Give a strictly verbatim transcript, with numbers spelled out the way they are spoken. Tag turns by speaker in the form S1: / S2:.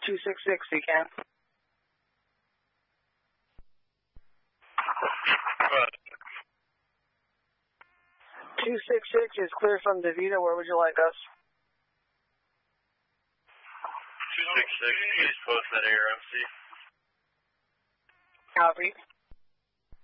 S1: two six six, you can. two six six is clear from DeVita. Where would you like us?
S2: two six six, please post that A R M C.
S1: Copy.